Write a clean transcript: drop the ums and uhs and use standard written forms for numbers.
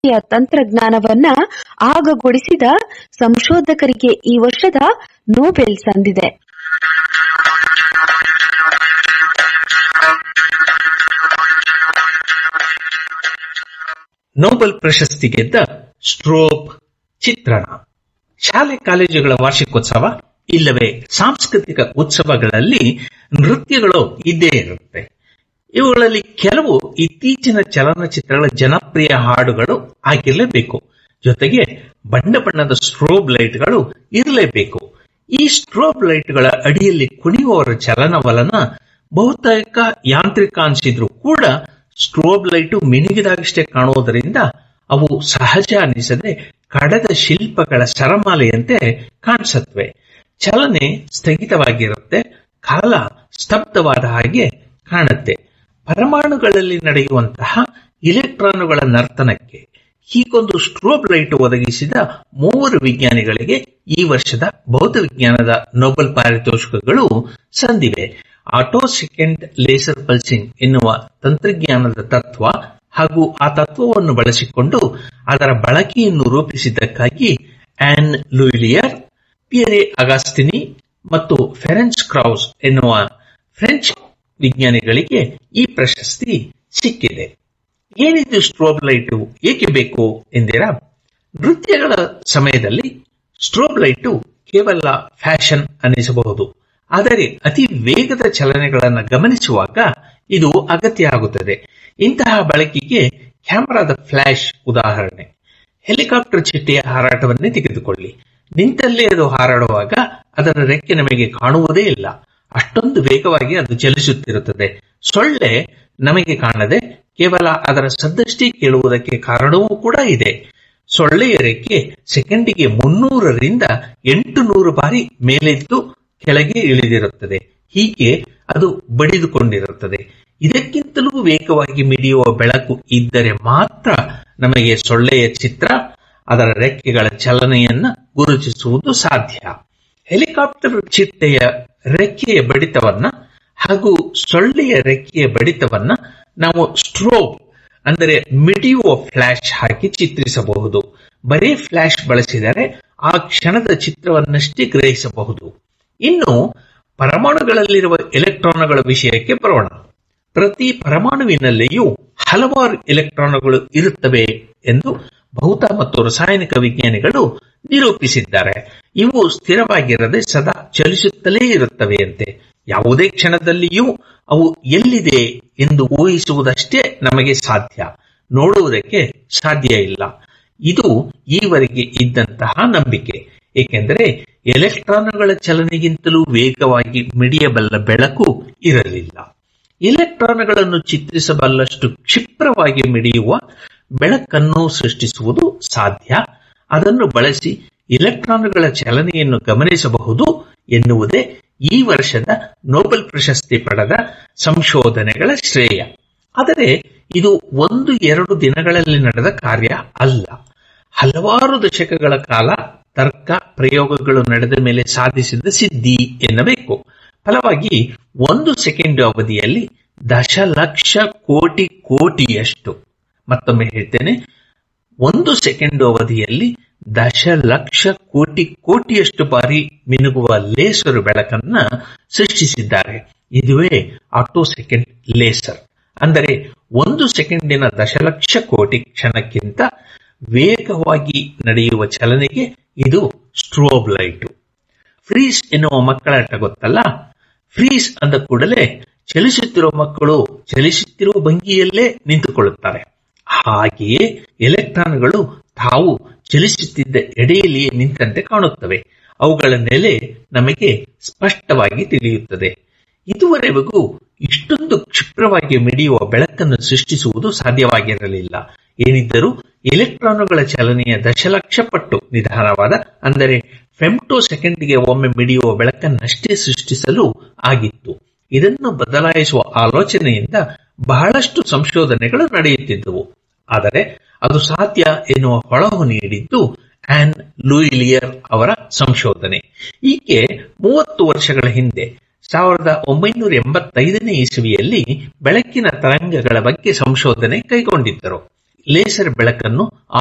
ತಂತ್ರಜ್ಞಾನವನ್ನ ಆಗಗೊಳಿಸಿದ ಸಂಶೋಧಕರಿಗೆ ಈ ವರ್ಷದ ನೊಬೆಲ್ ಸಂದಿದೆ. ನೊಬೆಲ್ ಪ್ರಶಸ್ತಿ ಗೆದ್ದ ಸ್ಟ್ರೋಬ್ ಚಿತ್ರಣ. ಶಾಲೆ ಕಾಲೇಜುಗಳ ವಾರ್ಷಿಕೋತ್ಸವ ಇಲ್ಲವೇ ಸಾಂಸ್ಕೃತಿಕ ಉತ್ಸವಗಳಲ್ಲಿ ನೃತ್ಯಗಳು ಇದ್ದೇ ಇರುತ್ತೆ. ಇವುಗಳಲ್ಲಿ ಕೆಲವು ಇತ್ತೀಚಿನ ಚಲನಚಿತ್ರಗಳ ಜನಪ್ರಿಯ ಹಾಡುಗಳು ಆಗಿರಲೇಬೇಕು. ಜೊತೆಗೆ ಬಣ್ಣ ಬಣ್ಣದ ಸ್ಟ್ರೋಬ್ ಲೈಟ್ಗಳು ಇರಲೇಬೇಕು. ಈ ಸ್ಟ್ರೋಬ್ ಲೈಟ್ಗಳ ಅಡಿಯಲ್ಲಿ ಕುಣಿಯುವವರ ಚಲನವಲನ ಬಹುತೇಕ ಯಾಂತ್ರಿಕ ಅನಿಸಿದ್ರು ಕೂಡ ಸ್ಟ್ರೋಬ್ ಲೈಟು ಮಿನುಗಿದಾಗಷ್ಟೇ ಕಾಣುವುದರಿಂದ ಅವು ಸಹಜ ಅನಿಸದೆ ಕಡದ ಶಿಲ್ಪಗಳ ಸರಮಾಲೆಯಂತೆ ಕಾಣಿಸುತ್ತವೆ. ಚಲನೆ ಸ್ಥಗಿತವಾಗಿರುತ್ತೆ, ಕಾಲ ಸ್ತಬ್ಧವಾದ ಹಾಗೆ ಕಾಣುತ್ತೆ. ಪರಮಾಣುಗಳಲ್ಲಿ ನಡೆಯುವಂತಹ ಇಲೆಕ್ಟ್ರಾನುಗಳ ನರ್ತನಕ್ಕೆ ಹೀಗೊಂದು ಸ್ಟ್ರೋಬ್ ಲೈಟ್ ಒದಗಿಸಿದ 3 ವಿಜ್ಞಾನಿಗಳಿಗೆ ಈ ವರ್ಷದ ಭೌತವಿಜ್ಞಾನದ ನೊಬೆಲ್ ಪಾರಿತೋಷಿಕಗಳು ಸಂದಿವೆ. ಆಟೋ ಸೆಕೆಂಡ್ ಲೇಸರ್ ಪಲ್ಸಿಂಗ್ ಎನ್ನುವ ತಂತ್ರಜ್ಞಾನದ ತತ್ವ ಹಾಗೂ ಆ ತತ್ವವನ್ನು ಬಳಸಿಕೊಂಡು ಅದರ ಬಳಕೆಯನ್ನು ರೂಪಿಸಿದ್ದಕ್ಕಾಗಿ ಆನ್ ಲೂಯಿಲಿಯರ್, ಪಿಯರೆ ಅಗಾಸ್ಟಿನಿ ಮತ್ತು ಫೆರೆನ್ಸ್ ಕ್ರೌಸ್ ಎನ್ನುವ ಫ್ರೆಂಚ್ ವಿಜ್ಞಾನಿಗಳಿಗೆ ಈ ಪ್ರಶಸ್ತಿ ಸಿಕ್ಕಿದೆ. ಏನಿದು ಸ್ಟ್ರೋಬ್ ಲೈಟು, ಏಕೆ ಬೇಕು ಎಂದಿರಾ? ನೃತ್ಯಗಳ ಸಮಯದಲ್ಲಿ ಸ್ಟ್ರೋಬ್ ಲೈಟು ಕೇವಲ ಫ್ಯಾಷನ್ ಅನ್ನಿಸಬಹುದು, ಆದರೆ ಅತಿ ವೇಗದ ಚಲನೆಗಳನ್ನು ಗಮನಿಸುವಾಗ ಇದು ಅಗತ್ಯ ಆಗುತ್ತದೆ. ಇಂತಹ ಬಳಕೆಗೆ ಕ್ಯಾಮೆರಾದ ಫ್ಲಾಶ್ ಉದಾಹರಣೆ. ಹೆಲಿಕಾಪ್ಟರ್ ಚಿಟ್ಟೆಯ ಹಾರಾಟವನ್ನೇ ತೆಗೆದುಕೊಳ್ಳಿ. ನಿಂತಲ್ಲೇ ಅದು ಹಾರಾಡುವಾಗ ಅದರ ರೆಕ್ಕೆ ನಮಗೆ ಕಾಣುವುದೇ ಇಲ್ಲ, ಅಷ್ಟೊಂದು ವೇಗವಾಗಿ ಅದು ಚಲಿಸುತ್ತಿರುತ್ತದೆ. ಸೊಳ್ಳೆ ನಮಗೆ ಕಾಣದೆ ಕೇವಲ ಅದರ ಸದ್ದಷ್ಟೇ ಕೇಳುವುದಕ್ಕೆ ಕಾರಣವೂ ಕೂಡ ಇದೆ. ಸೊಳ್ಳೆಯ ರೆಕ್ಕೆ ಸೆಕೆಂಡಿಗೆ 300ರಿಂದ 800 ಬಾರಿ ಮೇಲೆದ್ದು ಕೆಳಗೆ ಇಳಿದಿರುತ್ತದೆ. ಹೀಗೆ ಅದು ಬಡಿದುಕೊಂಡಿರುತ್ತದೆ. ಇದಕ್ಕಿಂತಲೂ ವೇಗವಾಗಿ ಮಿಡಿಯುವ ಬೆಳಕು ಇದ್ದರೆ ಮಾತ್ರ ನಮಗೆ ಸೊಳ್ಳೆಯ ಚಿತ್ರ, ಅದರ ರೆಕ್ಕೆಗಳ ಚಲನೆಯನ್ನ ಗುರುತಿಸುವುದು ಸಾಧ್ಯ. ಹೆಲಿಕಾಪ್ಟರ್ ಚಿಟ್ಟೆಯ ರೆಕ್ಕೆಯ ಬಡಿತವನ್ನ ಹಾಗೂ ಸೊಳ್ಳೆಯ ರೆಕ್ಕೆಯ ಬಡಿತವನ್ನ ನಾವು ಸ್ಟ್ರೋಬ್ ಅಂದರೆ ಮಿಡಿಯುವ ಫ್ಲಾಶ್ ಹಾಕಿ ಚಿತ್ರಿಸಬಹುದು. ಬರೀ ಫ್ಲಾಶ್ ಬಳಸಿದರೆ ಆ ಕ್ಷಣದ ಚಿತ್ರವನ್ನಷ್ಟೇ ಗ್ರಹಿಸಬಹುದು. ಇನ್ನು ಪರಮಾಣುಗಳಲ್ಲಿರುವ ಎಲೆಕ್ಟ್ರಾನುಗಳ ವಿಷಯಕ್ಕೆ ಬರೋಣ. ಪ್ರತಿ ಪರಮಾಣುವಿನಲ್ಲಿಯೂ ಹಲವಾರು ಎಲೆಕ್ಟ್ರಾನುಗಳು ಇರುತ್ತವೆ ಎಂದು ಭೌತ ಮತ್ತು ರಾಸಾಯನಿಕ ವಿಜ್ಞಾನಿಗಳು ನಿರೂಪಿಸಿದ್ದಾರೆ. ಇವು ಸ್ಥಿರವಾಗಿರದೆ ಸದಾ ಚಲಿಸುತ್ತಲೇ ಇರುತ್ತವೆಯಂತೆ. ಯಾವುದೇ ಕ್ಷಣದಲ್ಲಿಯೂ ಅವು ಎಲ್ಲಿದೆ ಎಂದು ಊಹಿಸುವುದಷ್ಟೇ ನಮಗೆ ಸಾಧ್ಯ, ನೋಡುವುದಕ್ಕೆ ಸಾಧ್ಯ ಇಲ್ಲ. ಇದು ಈವರೆಗೆ ಇದ್ದಂತಹ ನಂಬಿಕೆ. ಏಕೆಂದರೆ ಎಲೆಕ್ಟ್ರಾನುಗಳ ಚಲನೆಗಿಂತಲೂ ವೇಗವಾಗಿ ಮಿಡಿಯಬಲ್ಲ ಬೆಳಕು ಇರಲಿಲ್ಲ. ಎಲೆಕ್ಟ್ರಾನುಗಳನ್ನು ಚಿತ್ರಿಸಬಲ್ಲಷ್ಟು ಕ್ಷಿಪ್ರವಾಗಿ ಮಿಡಿಯುವ ಬೆಳಕನ್ನು ಸೃಷ್ಟಿಸುವುದು ಸಾಧ್ಯ. ಅದನ್ನು ಬಳಸಿ ಎಲೆಕ್ಟ್ರಾನುಗಳ ಚಲನೆಯನ್ನು ಗಮನಿಸಬಹುದು ಎನ್ನುವುದೇ ಈ ವರ್ಷದ ನೊಬೆಲ್ ಪ್ರಶಸ್ತಿ ಪಡೆದ ಸಂಶೋಧನೆಗಳ ಶ್ರೇಯ. ಆದರೆ ಇದು 1-2 ದಿನಗಳಲ್ಲಿ ನಡೆದ ಕಾರ್ಯ ಅಲ್ಲ. ಹಲವಾರು ದಶಕಗಳ ಕಾಲ ತರ್ಕ ಪ್ರಯೋಗಗಳು ನಡೆದ ಮೇಲೆ ಸಾಧಿಸಿದ ಸಿದ್ಧಿ ಎನ್ನಬೇಕು. ಫಲವಾಗಿ 1 ಸೆಕೆಂಡ್ ಅವಧಿಯಲ್ಲಿ ದಶಲಕ್ಷ ಕೋಟಿ ಕೋಟಿಯಷ್ಟು, ಮತ್ತೊಮ್ಮೆ ಹೇಳ್ತೇನೆ, 1 ಸೆಕೆಂಡ್ ಅವಧಿಯಲ್ಲಿ ದಶಲಕ್ಷ ಕೋಟಿ ಕೋಟಿಯಷ್ಟು ಬಾರಿ ಮಿನುಗುವ ಲೇಸರ್ ಬೆಳಕನ್ನ ಸೃಷ್ಟಿಸಿದ್ದಾರೆ. ಇದುವೇ ಆಟೋ ಸೆಕೆಂಡ್ ಲೇಸರ್. ಅಂದರೆ 1 ಸೆಕೆಂಡಿನ ದಶಲಕ್ಷ ಕೋಟಿ ಕ್ಷಣಕ್ಕಿಂತ ವೇಗವಾಗಿ ನಡೆಯುವ ಚಲನೆಗೆ ಇದು ಸ್ಟ್ರೋಬ್ ಲೈಟು. ಫ್ರೀಸ್ ಎನ್ನುವ ಮಕ್ಕಳಾಟ ಗೊತ್ತಲ್ಲ? ಫ್ರೀಸ್ ಅಂದ ಕೂಡಲೇ ಚಲಿಸುತ್ತಿರುವ ಮಕ್ಕಳು ಚಲಿಸುತ್ತಿರುವ ಭಂಗಿಯಲ್ಲೇ ನಿಂತುಕೊಳ್ಳುತ್ತಾರೆ. ಹಾಗೆಯೇ ಎಲೆಕ್ಟ್ರಾನ್ಗಳು ತಾವು ಚಲಿಸುತ್ತಿದ್ದ ಎಡೆಯಲ್ಲಿಯೇ ನಿಂತಂತೆ ಕಾಣುತ್ತವೆ. ಅವುಗಳ ನೆಲೆ ನಮಗೆ ಸ್ಪಷ್ಟವಾಗಿ ತಿಳಿಯುತ್ತದೆ. ಇದುವರೆಗೂ ಇಷ್ಟೊಂದು ಕ್ಷಿಪ್ರವಾಗಿ ಮಿಡಿಯುವ ಬೆಳಕನ್ನು ಸೃಷ್ಟಿಸುವುದು ಸಾಧ್ಯವಾಗಿರಲಿಲ್ಲ. ಏನಿದ್ದರೂ ಎಲೆಕ್ಟ್ರಾನುಗಳ ಚಲನೆಯ ದಶಲಕ್ಷ ಪಟ್ಟು ನಿಧಾನವಾದ, ಅಂದರೆ ಫೆಮ್ಟೋ ಸೆಕೆಂಡ್ಗೆ ಒಮ್ಮೆ ಮಿಡಿಯುವ ಬೆಳಕನ್ನಷ್ಟೇ ಸೃಷ್ಟಿಸಲು ಆಗಿತ್ತು. ಇದನ್ನು ಬದಲಾಯಿಸುವ ಆಲೋಚನೆಯಿಂದ ಬಹಳಷ್ಟು ಸಂಶೋಧನೆಗಳು ನಡೆಯುತ್ತಿದ್ದವು. ಆದರೆ ಅದು ಸಾಧ್ಯ ಎನ್ನುವ ಹೊಳಹು ನೀಡಿದ್ದು ಆನ್ ಲೂಯಿಲಿಯರ್ ಅವರ ಸಂಶೋಧನೆ. ಈಕೆ 30 ವರ್ಷಗಳ ಹಿಂದೆ 1985ನೇ ಇಸವಿಯಲ್ಲಿ ಬೆಳಕಿನ ತರಂಗಗಳ ಬಗ್ಗೆ ಸಂಶೋಧನೆ ಕೈಗೊಂಡಿದ್ದರು. ಲೇಸರ್ ಬೆಳಕನ್ನು